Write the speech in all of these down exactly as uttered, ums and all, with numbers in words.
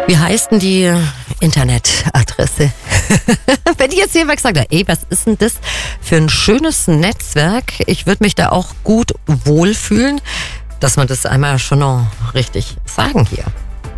Wie heißt denn die Internetadresse? Wenn ich jetzt jemand gesagt habe, ey, was ist denn das für ein schönes Netzwerk? Ich würde mich da auch gut wohlfühlen, dass man das einmal schon noch richtig sagen hier.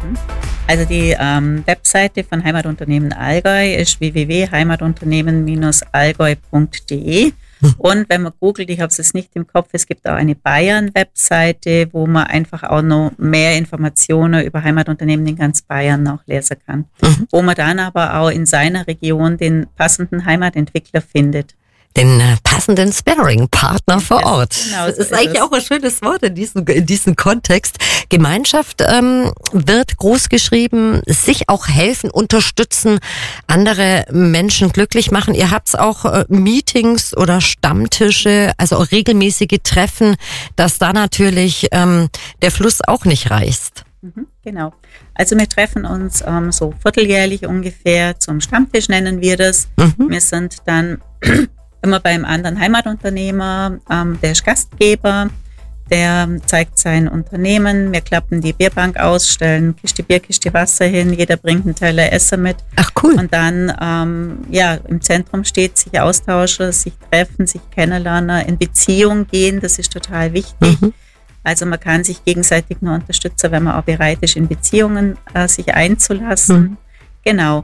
Also die ähm, Webseite von Heimatunternehmen Allgäu ist w w w punkt heimatunternehmen Bindestrich allgäu punkt d e. Und wenn man googelt, ich habe es jetzt nicht im Kopf, es gibt auch eine Bayern-Webseite, wo man einfach auch noch mehr Informationen über Heimatunternehmen in ganz Bayern nachlesen kann. Mhm. Wo man dann aber auch in seiner Region den passenden Heimatentwickler findet. Den äh, passenden Sparring-Partner vor Ort. Genau, das so ist eigentlich es. auch ein schönes Wort in diesem, in diesem Kontext. Gemeinschaft ähm, wird groß geschrieben, sich auch helfen, unterstützen, andere Menschen glücklich machen. Ihr habt auch äh, Meetings oder Stammtische, also auch regelmäßige Treffen, dass da natürlich ähm, der Fluss auch nicht reißt. Mhm, genau. Also wir treffen uns ähm, so vierteljährlich ungefähr zum Stammtisch, nennen wir das. Mhm. Wir sind dann immer beim anderen Heimatunternehmer, ähm, der ist Gastgeber, der zeigt sein Unternehmen. Wir klappen die Bierbank aus, stellen Kiste Bier, Kiste Wasser hin, jeder bringt einen Teller Essen mit. Ach cool. Und dann ähm, ja, im Zentrum steht, sich austauschen, sich treffen, sich kennenlernen, in Beziehung gehen, das ist total wichtig. Mhm. Also man kann sich gegenseitig nur unterstützen, wenn man auch bereit ist, in Beziehungen äh, sich einzulassen. Mhm. Genau.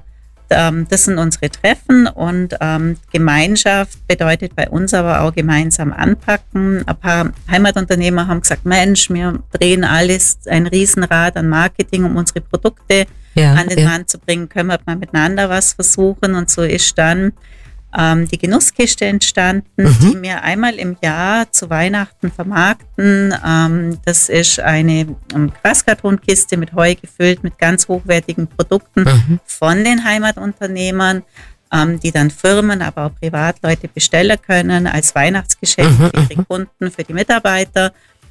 Das sind unsere Treffen und ähm, Gemeinschaft bedeutet bei uns aber auch gemeinsam anpacken. Ein paar Heimatunternehmer haben gesagt, Mensch, wir drehen alles ein Riesenrad an Marketing, um unsere Produkte ja, an den ja. Mann zu bringen. Können wir mal miteinander was versuchen? Und so ist dann ähm, die Genusskiste entstanden, mhm. die wir einmal im Jahr zu Weihnachten vermarkten. Ähm, das ist eine um, Quaskartonkiste mit Heu gefüllt, mit ganz hochwertigen Produkten mhm. von den Heimatunternehmern, ähm, die dann Firmen, aber auch Privatleute bestellen können als Weihnachtsgeschenk mhm. für ihre Kunden, für die Mitarbeiter.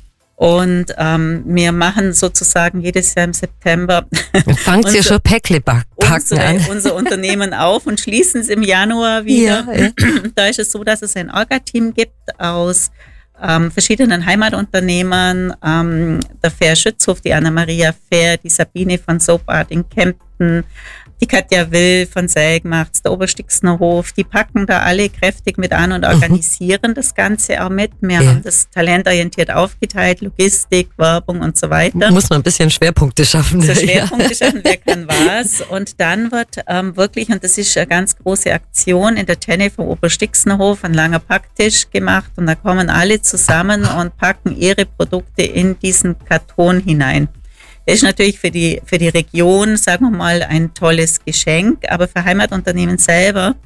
Und ähm, wir machen sozusagen jedes Jahr im September fangt ihr schon Päckle packen unsere, an. unser Unternehmen auf und schließen es im Januar wieder. Ja, ja. Da ist es so, dass es ein Orga-Team gibt aus ähm, verschiedenen Heimatunternehmern. Ähm, der Fair Schützhof, die Anna-Maria Fair, die Sabine von Soap Art in Kempten, die Katja Will von Selgmachts, der Oberstixner Hof, die packen da alle kräftig mit an und organisieren mhm. das Ganze auch mit. Wir ja. haben das talentorientiert aufgeteilt, Logistik, Werbung und so weiter. Muss man ein bisschen Schwerpunkte schaffen. So Schwerpunkte ja. schaffen, wer kann was. Und dann wird ähm, wirklich, und das ist eine ganz große Aktion, in der Tenne vom Oberstixner Hof ein langer Packtisch gemacht und da kommen alle zusammen und packen ihre Produkte in diesen Karton hinein. Das ist natürlich für die, für die Region, sagen wir mal, ein tolles Geschenk, aber für Heimatunternehmen selber,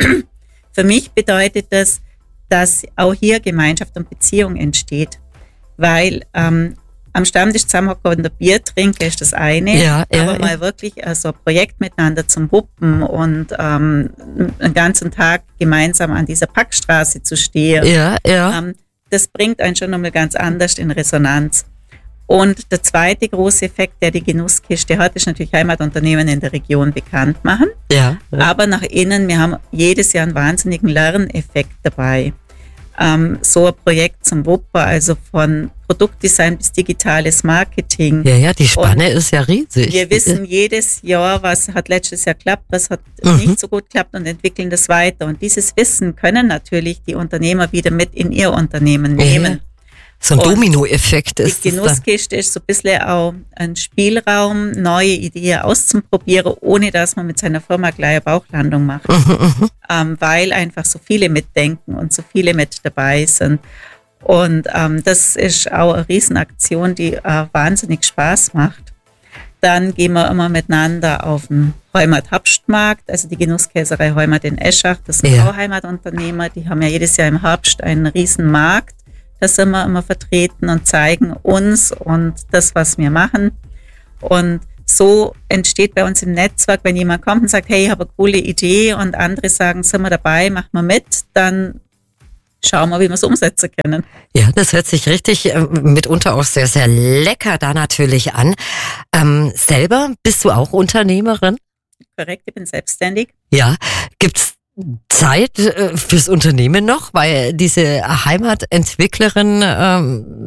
für mich bedeutet das, dass auch hier Gemeinschaft und Beziehung entsteht, weil ähm, am Stammtisch zusammenhocken und ein Bier trinken ist das eine, ja, ja, aber ja. mal wirklich also ein Projekt miteinander zum Wuppen und ähm, einen ganzen Tag gemeinsam an dieser Packstraße zu stehen, ja, ja. Ähm, das bringt einen schon nochmal ganz anders in Resonanz. Und der zweite große Effekt, der die Genusskiste hat, ist natürlich Heimatunternehmen in der Region bekannt machen. Ja, ja. Aber nach innen, wir haben jedes Jahr einen wahnsinnigen Lerneffekt dabei. Ähm, so ein Projekt zum Wupper, also von Produktdesign bis digitales Marketing. Ja, ja, die Spanne und ist ja riesig. Wir wissen jedes Jahr, was hat letztes Jahr geklappt, was hat mhm. nicht so gut geklappt und entwickeln das weiter. Und dieses Wissen können natürlich die Unternehmer wieder mit in ihr Unternehmen nehmen. Ja. So ein und Dominoeffekt ist die Genusskiste ist so ein bisschen auch ein Spielraum, neue Ideen auszuprobieren, ohne dass man mit seiner Firma gleich eine Bauchlandung macht. Mhm, ähm, weil einfach so viele mitdenken und so viele mit dabei sind. Und ähm, das ist auch eine Riesenaktion, die äh, wahnsinnig Spaß macht. Dann gehen wir immer miteinander auf den Heimat-Herbstmarkt, also die Genusskäserei Heimat in Eschach, das sind ja. auch Heimatunternehmer, die haben ja jedes Jahr im Herbst einen riesen Markt. Da sind wir immer vertreten und zeigen uns und das, was wir machen. Und so entsteht bei uns im Netzwerk, wenn jemand kommt und sagt, hey, ich habe eine coole Idee und andere sagen, sind wir dabei, machen wir mit, dann schauen wir, wie wir es umsetzen können. Ja, das hört sich richtig äh, mitunter auch sehr, sehr lecker da natürlich an. Ähm, selber bist du auch Unternehmerin? Korrekt, ich bin selbstständig. Ja, gibt's Zeit äh, fürs Unternehmen noch, weil diese Heimatentwicklerin ähm,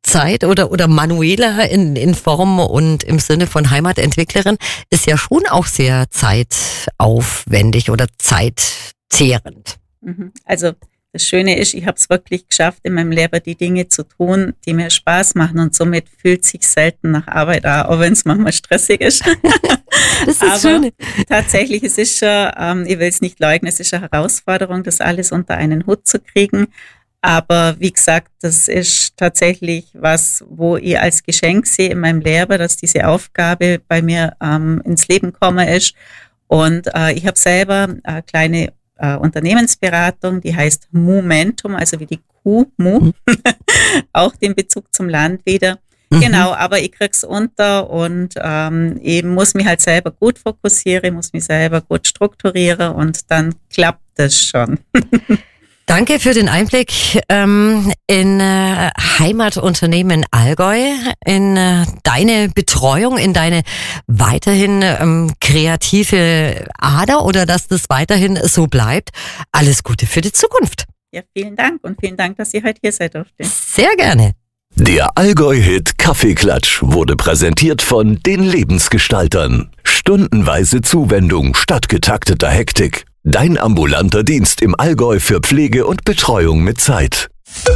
Zeit oder, oder Manuela in, in Form und im Sinne von Heimatentwicklerin ist ja schon auch sehr zeitaufwendig oder zeitzehrend. Also das Schöne ist, ich habe es wirklich geschafft, in meinem Leben die Dinge zu tun, die mir Spaß machen und somit fühlt es sich selten nach Arbeit an, auch wenn es manchmal stressig ist. Das ist Aber schön. Tatsächlich, es ist schon, ähm, ich will es nicht leugnen, es ist eine Herausforderung, das alles unter einen Hut zu kriegen. Aber wie gesagt, das ist tatsächlich was, wo ich als Geschenk sehe in meinem Leben, dass diese Aufgabe bei mir ähm, ins Leben gekommen ist. Und äh, ich habe selber eine kleine äh, Unternehmensberatung, die heißt Momentum, also wie die Kuh, Mu, mhm. auch den Bezug zum Land wieder. Mhm. Genau, aber ich krieg's unter und ähm, ich muss mich halt selber gut fokussieren, muss mich selber gut strukturieren und dann klappt das schon. Danke für den Einblick ähm, in äh, Heimatunternehmen Allgäu, in äh, deine Betreuung, in deine weiterhin ähm, kreative Ader oder dass das weiterhin so bleibt. Alles Gute für die Zukunft. Ja, vielen Dank und vielen Dank, dass ihr heute hier seid durfte. Sehr gerne. Der Allgäu-Hit Kaffeeklatsch wurde präsentiert von den Lebensgestaltern. Stundenweise Zuwendung statt getakteter Hektik. Dein ambulanter Dienst im Allgäu für Pflege und Betreuung mit Zeit.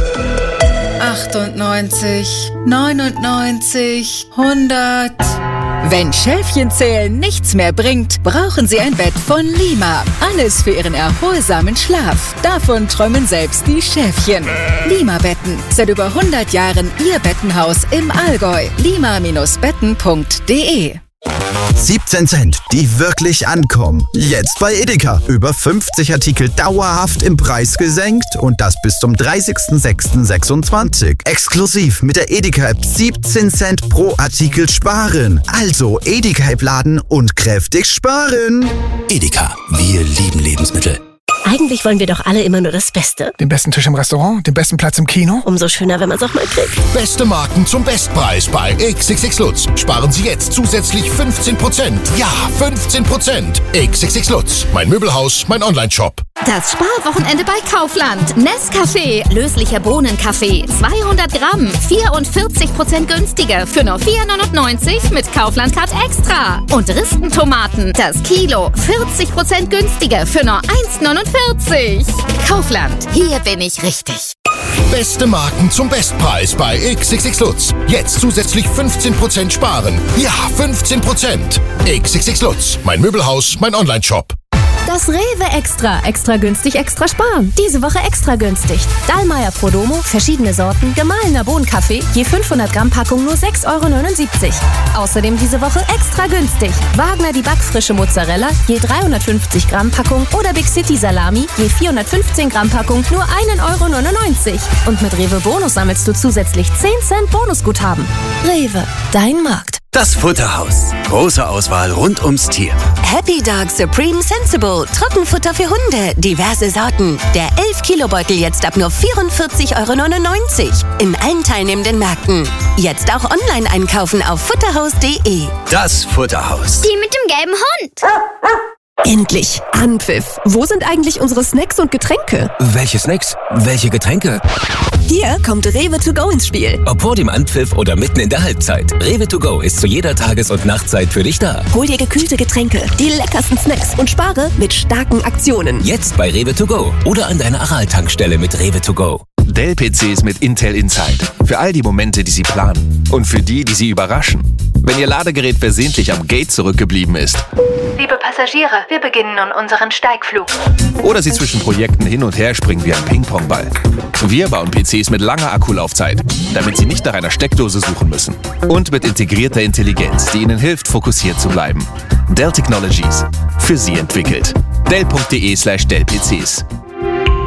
achtundneunzig, neunundneunzig, hundert. Wenn Schäfchenzählen nichts mehr bringt, brauchen Sie ein Bett von Lima. Alles für Ihren erholsamen Schlaf. Davon träumen selbst die Schäfchen. Lima-Betten. Seit über hundert Jahren Ihr Bettenhaus im Allgäu. lima Bindestrich betten punkt de. siebzehn Cent, die wirklich ankommen. Jetzt bei Edeka. Über fünfzig Artikel dauerhaft im Preis gesenkt und das bis zum dreißigsten sechsten sechsundzwanzig. Exklusiv mit der Edeka-App siebzehn Cent pro Artikel sparen. Also Edeka-App laden und kräftig sparen. Edeka, wir lieben Lebensmittel. Eigentlich wollen wir doch alle immer nur das Beste. Den besten Tisch im Restaurant, den besten Platz im Kino. Umso schöner, wenn man es auch mal kriegt. Beste Marken zum Bestpreis bei X X X Lutz. Sparen Sie jetzt zusätzlich fünfzehn Prozent. Ja, fünfzehn Prozent. X X X Lutz. Mein Möbelhaus, mein Online-Shop. Das Sparwochenende bei Kaufland. Nescafé, löslicher Bohnenkaffee. zweihundert Gramm, vierundvierzig Prozent günstiger für nur vier neunundneunzig mit Kaufland Card Extra. Und Ristentomaten, das Kilo, vierzig Prozent günstiger für nur eins neunundvierzig. Kaufland, hier bin ich richtig. Beste Marken zum Bestpreis bei X X X Lutz. Jetzt zusätzlich fünfzehn Prozent sparen. Ja, fünfzehn Prozent. X X X Lutz. Mein Möbelhaus, mein Online-Shop. Das Rewe Extra. Extra günstig, extra sparen. Diese Woche extra günstig. Dallmayr Prodomo, verschiedene Sorten, gemahlener Bohnenkaffee, je fünfhundert Gramm Packung nur sechs Euro neunundsiebzig. Außerdem diese Woche extra günstig. Wagner die backfrische Mozzarella, je dreihundertfünfzig Gramm Packung oder Big City Salami, je vierhundertfünfzehn Gramm Packung nur ein Euro neunundneunzig. Und mit Rewe Bonus sammelst du zusätzlich zehn Cent Bonusguthaben. Rewe, dein Markt. Das Futterhaus. Große Auswahl rund ums Tier. Happy Dog Supreme Sensible. Trockenfutter für Hunde. Diverse Sorten. Der elf Kilo Beutel jetzt ab nur vierundvierzig Euro neunundneunzig. In allen teilnehmenden Märkten. Jetzt auch online einkaufen auf futterhaus punkt de. Das Futterhaus. Die mit dem gelben Hund. Endlich! Anpfiff! Wo sind eigentlich unsere Snacks und Getränke? Welche Snacks? Welche Getränke? Hier kommt Rewe to go ins Spiel. Ob vor dem Anpfiff oder mitten in der Halbzeit. Rewe to go ist zu jeder Tages- und Nachtzeit für dich da. Hol dir gekühlte Getränke, die leckersten Snacks und spare mit starken Aktionen. Jetzt bei Rewe to go oder an deiner Aral-Tankstelle mit Rewe to go. Dell-P Cs mit Intel Inside. Für all die Momente, die Sie planen. Und für die, die Sie überraschen. Wenn Ihr Ladegerät versehentlich am Gate zurückgeblieben ist. Liebe Passagiere, wir beginnen nun unseren Steigflug. Oder Sie zwischen Projekten hin und her springen wie ein Ping-Pong-Ball. Wir bauen P Cs mit langer Akkulaufzeit, damit Sie nicht nach einer Steckdose suchen müssen. Und mit integrierter Intelligenz, die Ihnen hilft, fokussiert zu bleiben. Dell Technologies. Für Sie entwickelt. Dell punkt de slash Dell P Cs.